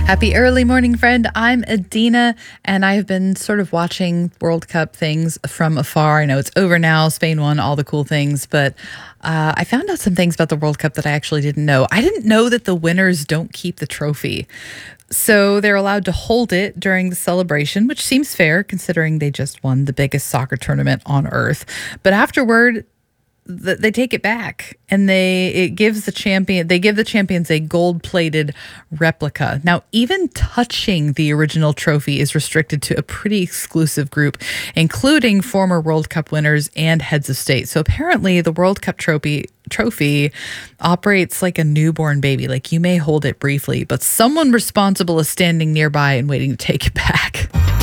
Happy early morning, friend. I'm Adina, and I have been sort of watching World Cup things from afar. I know it's over now. Spain won all the cool things, but I found out some things about the World Cup that I actually didn't know. I didn't know that the winners don't keep the trophy. So they're allowed to hold it during the celebration, which seems fair considering they just won the biggest soccer tournament on earth. But afterward, they take it back and they give the champions a gold-plated replica. Now, even touching the original trophy is restricted to a pretty exclusive group, including former World Cup winners and heads of state. So apparently the World Cup trophy operates like a newborn baby. Like, you may hold it briefly, but someone responsible is standing nearby and waiting to take it back.